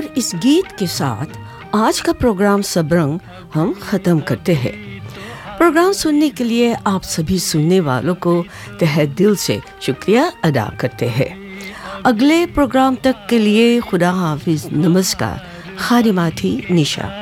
इस गीत के साथ आज का प्रोग्राम सबरंग हम ख़त्म करते हैं। प्रोग्राम सुनने के लिए आप सभी सुनने वालों को तहे दिल से शुक्रिया अदा करते हैं। अगले प्रोग्राम तक के लिए खुदा हाफिज, नमस्कार। खादिमा थी निशा।